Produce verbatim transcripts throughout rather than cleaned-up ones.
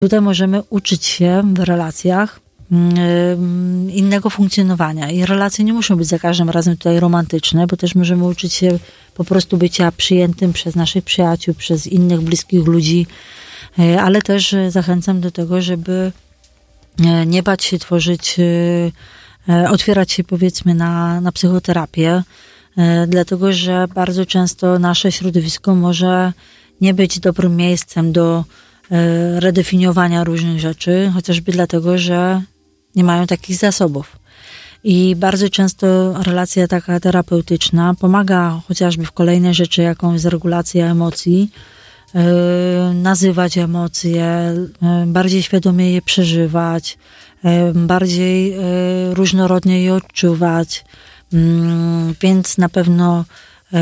Tutaj możemy uczyć się w relacjach innego funkcjonowania. I relacje nie muszą być za każdym razem tutaj romantyczne, bo też możemy uczyć się po prostu bycia przyjętym przez naszych przyjaciół, przez innych bliskich ludzi, ale też zachęcam do tego, żeby nie bać się tworzyć, otwierać się powiedzmy na, na psychoterapię, dlatego że bardzo często nasze środowisko może nie być dobrym miejscem do redefiniowania różnych rzeczy, chociażby dlatego, że nie mają takich zasobów. I bardzo często relacja taka terapeutyczna pomaga chociażby w kolejnej rzeczy, jaką jest regulacja emocji, yy, nazywać emocje, yy, bardziej świadomie je przeżywać, yy, bardziej yy, różnorodnie je odczuwać. Yy, więc na pewno yy,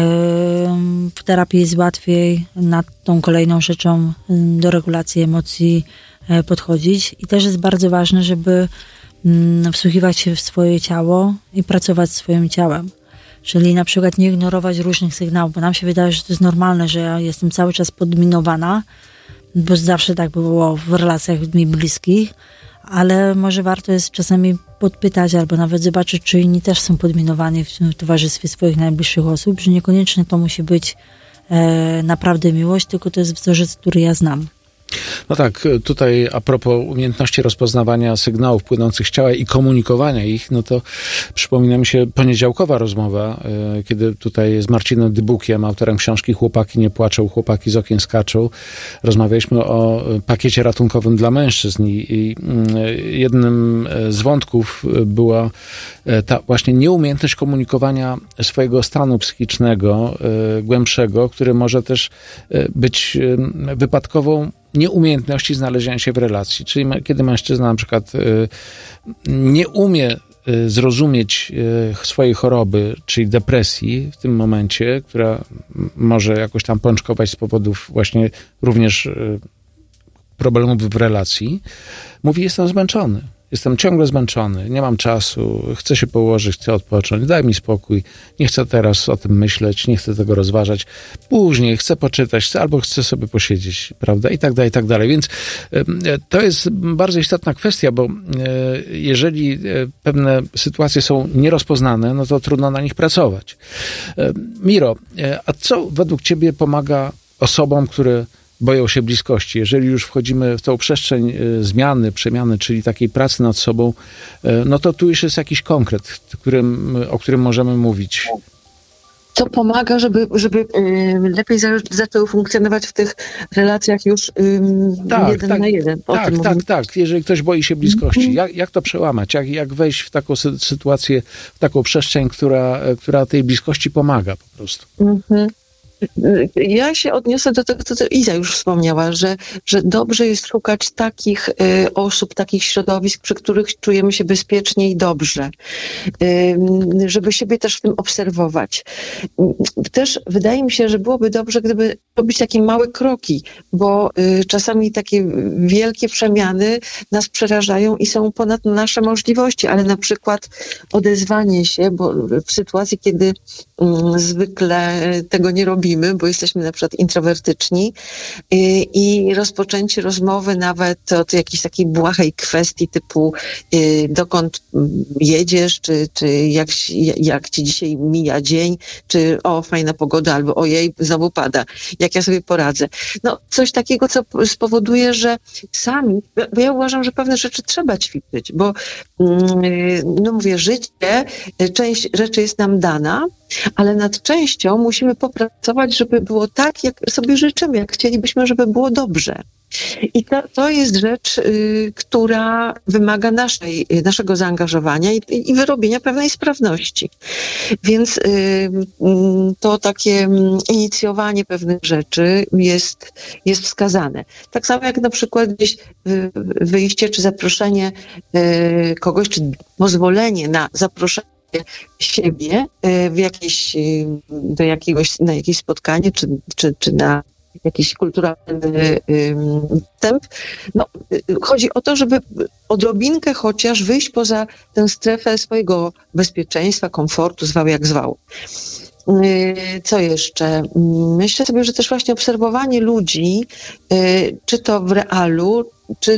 w terapii jest łatwiej nad tą kolejną rzeczą yy, do regulacji emocji yy, podchodzić. I też jest bardzo ważne, żeby wsłuchiwać się w swoje ciało i pracować z swoim ciałem. Czyli na przykład nie ignorować różnych sygnałów, bo nam się wydaje, że to jest normalne, że ja jestem cały czas podminowana, bo zawsze tak było w relacjach mi bliskich, ale może warto jest czasami podpytać albo nawet zobaczyć, czy inni też są podminowani w towarzystwie swoich najbliższych osób, że niekoniecznie to musi być e, naprawdę miłość, tylko to jest wzorzec, który ja znam. No tak, tutaj a propos umiejętności rozpoznawania sygnałów płynących z ciała i komunikowania ich, no to przypomina mi się poniedziałkowa rozmowa, kiedy tutaj z Marcinem Dybukiem, autorem książki Chłopaki nie płaczą, chłopaki z okien skaczą. Rozmawialiśmy o pakiecie ratunkowym dla mężczyzn i, i jednym z wątków była ta właśnie nieumiejętność komunikowania swojego stanu psychicznego, głębszego, który może też być wypadkową nieumiejętności znalezienia się w relacji. Czyli kiedy mężczyzna na przykład nie umie zrozumieć swojej choroby, czyli depresji w tym momencie, która może jakoś tam pączkować z powodów właśnie również problemów w relacji, mówi: jestem zmęczony. Jestem ciągle zmęczony, nie mam czasu, chcę się położyć, chcę odpocząć, daj mi spokój, nie chcę teraz o tym myśleć, nie chcę tego rozważać. Później chcę poczytać, chcę, albo chcę sobie posiedzieć, prawda? I tak dalej, i tak dalej. Więc to jest bardzo istotna kwestia, bo jeżeli pewne sytuacje są nierozpoznane, no to trudno na nich pracować. Miro, a co według ciebie pomaga osobom, które boją się bliskości? Jeżeli już wchodzimy w tą przestrzeń zmiany, przemiany, czyli takiej pracy nad sobą, no to tu już jest jakiś konkret, którym, o którym możemy mówić. Co pomaga, żeby, żeby y, lepiej za, zaczęły funkcjonować w tych relacjach już y, tak, jeden tak, na jeden. O tak, tym tak, mówię. tak. Jeżeli ktoś boi się bliskości, jak, jak to przełamać? Jak, jak wejść w taką sy- sytuację, w taką przestrzeń, która, która tej bliskości pomaga po prostu? Mhm. Ja się odniosę do tego, co Iza już wspomniała, że, że dobrze jest szukać takich y, osób, takich środowisk, przy których czujemy się bezpiecznie i dobrze, y, żeby siebie też w tym obserwować. Też wydaje mi się, że byłoby dobrze, gdyby robić takie małe kroki, bo y, czasami takie wielkie przemiany nas przerażają i są ponad nasze możliwości, ale na przykład odezwanie się, bo w sytuacji, kiedy y, zwykle tego nie robimy, bo jesteśmy na przykład introwertyczni i, i rozpoczęcie rozmowy nawet od jakiejś takiej błahej kwestii typu y, dokąd jedziesz, czy, czy jak, jak ci dzisiaj mija dzień, czy o, fajna pogoda, albo ojej, znowu pada, jak ja sobie poradzę. No coś takiego, co spowoduje, że sami, bo ja uważam, że pewne rzeczy trzeba ćwiczyć, bo y, no mówię, życie, część rzeczy jest nam dana, ale nad częścią musimy popracować, żeby było tak, jak sobie życzymy, jak chcielibyśmy, żeby było dobrze. I to, to jest rzecz, y, która wymaga naszej, naszego zaangażowania i, i wyrobienia pewnej sprawności. Więc y, y, to takie inicjowanie pewnych rzeczy jest, jest wskazane. Tak samo jak na przykład gdzieś wyjście czy zaproszenie y, kogoś, czy pozwolenie na zaproszenie siebie w jakieś, do jakiegoś, na jakieś spotkanie, czy, czy, czy na jakiś kulturalny wstęp. No, chodzi o to, żeby odrobinkę chociaż wyjść poza tę strefę swojego bezpieczeństwa, komfortu, zwał jak zwał. Co jeszcze? Myślę sobie, że też właśnie obserwowanie ludzi, czy to w realu, czy